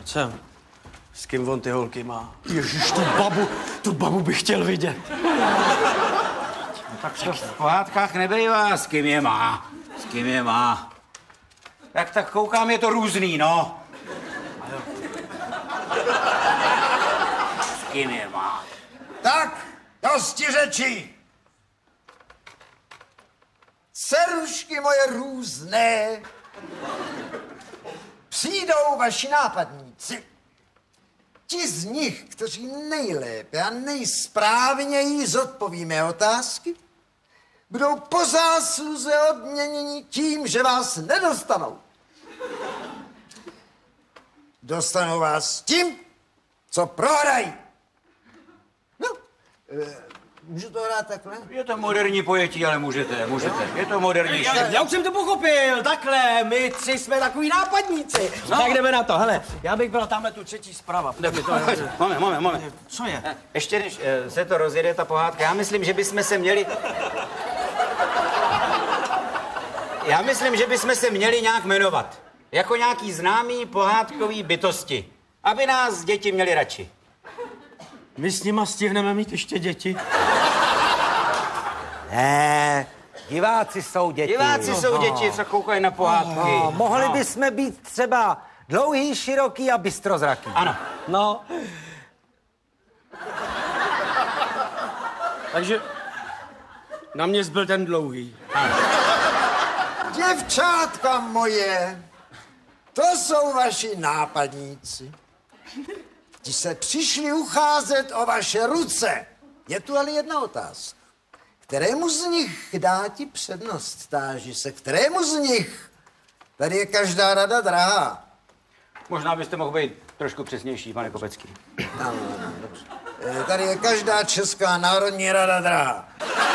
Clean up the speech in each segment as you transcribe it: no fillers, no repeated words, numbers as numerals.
Pojď sem. S kým on ty holky má? Ježiš, tu babu bych chtěl vidět. No, tak to v pohádkách nebejvá, s kým je má. S kým je má. Tak koukám, je to různý, no. S kým je má. Tak, dosti řečí. Dcerušky moje různé, přijdou vaši nápadníci. Ti z nich, kteří nejlépe a nejsprávněji zodpoví mé otázky, budou po zásluze odměněni tím, že vás nedostanou. Dostanou vás tím, co prohrají. No, můžu to hrát takhle? Je to moderní pojetí, ale můžete. Je to modernější. Já už jsem to pochopil, takhle, my tři jsme takový nápadníci. No. Tak jdeme na to, hele, já bych byl tamhle tu třetí zprava. Moment. Co je? Ještě než se to rozjede, ta pohádka, já myslím, že bychom se měli nějak jmenovat. Jako nějaký známý pohádkový bytosti. Aby nás děti měli radši. My s nima stihneme mít ještě děti? Ne, diváci jsou děti. Diváci jsou děti, co koukají na pohádky. Mohli bychom být třeba dlouhý, široký a bystrozraký. Ano. No. Takže na mě zbyl ten dlouhý. Děvčátka moje, to jsou vaši nápadníci. Ti se přišli ucházet o vaše ruce. Je tu ale jedna otázka. Kterému z nich dá ti přednost? Táži se, kterému z nich? Tady je každá rada drahá. Možná byste mohl být trošku přesnější, pane Kopecký. Ano, dobře. Tady je každá česká národní rada drahá.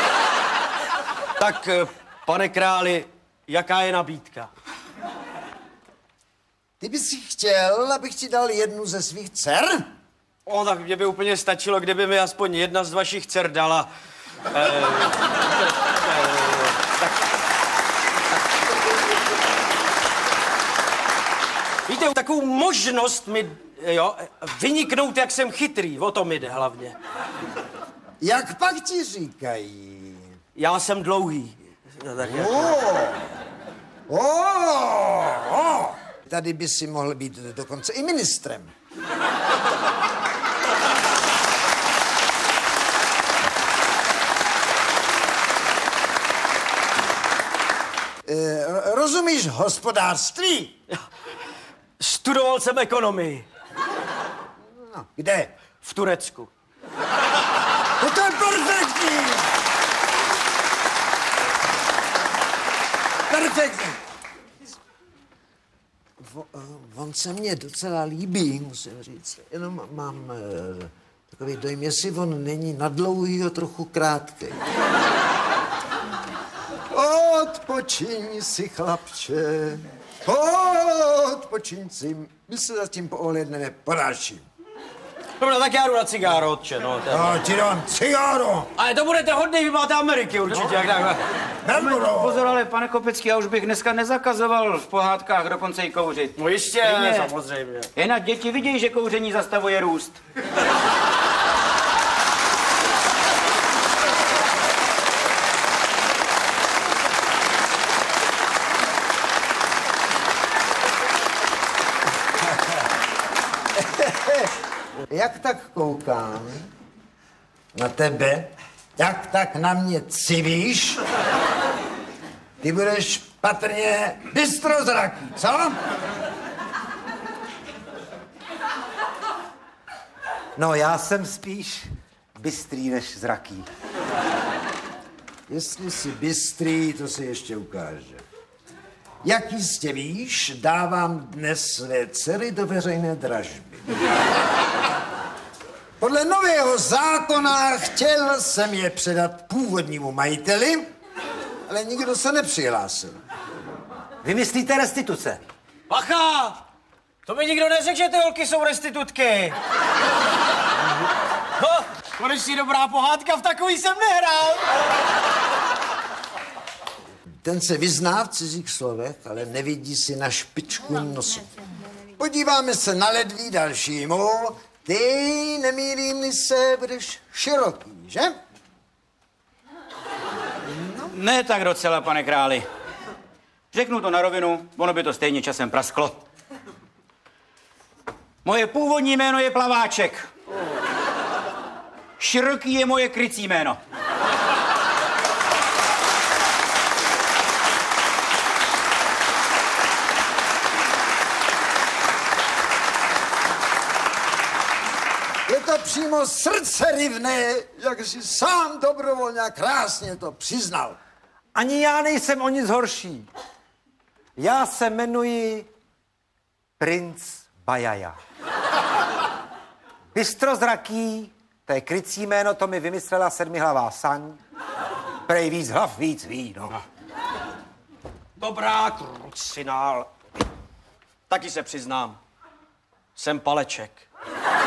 Tak, pane králi, jaká je nabídka? Ty bys si chtěl, abych ti dal jednu ze svých dcer? Tak mě by úplně stačilo, kdyby mi aspoň jedna z vašich dcer dala. Víte, takovou možnost mi, vyniknout, jak jsem chytrý, o to mi jde hlavně. Jak pak ti říkají? Já jsem dlouhý. Tady by si mohl být dokonce i ministrem. Rozumíš hospodářství? Studoval jsem ekonomii. No, kde? V Turecku. No to je perfektní! Perfektní! On se mně docela líbí, musím říct. Jenom mám takový dojem, jestli on není na dlouhýho trochu krátký. Odpočiň si, chlapče. Odpočiň si. My se zatím poohlédneme po dalším. Dobrá, tak já jdu na cigáro, otče, no. Ti dám cigáro. Ale to budete hodnej, vy máte Ameriky určitě, jak tak. Pozor, ale pane Kopecký, já už bych dneska nezakazoval v pohádkách dokonce i kouřit. No jistě, Stejně. samozřejmě. Jen děti vidějí, že kouření zastavuje růst. Jak tak koukám na tebe, jak tak na mě civíš, ty budeš patrně bystrozraký, co? No, já jsem spíš bystrý než zraký. Jestli jsi bystrý, to se ještě ukáže. Jak jistě víš, dávám dnes své dcery do veřejné dražby. Podle nového zákona chtěl jsem je předat původnímu majiteli, ale nikdo se nepřihlásil. Vy myslíte restituce? Bacha! To mi nikdo neřekl, že ty holky jsou restitutky. No, konečně dobrá pohádka, v takový jsem nehrál. Ten se vyzná v cizích slovech, ale nevidí si na špičku nosu. Podíváme se na ledví dalšímu. Ty, nemýlím se, budeš široký, že? Ne tak docela, pane králi. Řeknu to na rovinu, ono by to stejně časem prasklo. Moje původní jméno je Plaváček. Široký je moje krycí jméno. Je to přímo srdcerivné, jak jsi sám dobrovolně a krásně to přiznal. Ani já nejsem o nic horší. Já se jmenuji Princ Bajaja. Bystrozraký, to je krycí jméno, to mi vymyslela sedmihlavá saň. Prej víc hlav, víc víno. Dobrá, krucinál. Taky se přiznám. Jsem Paleček.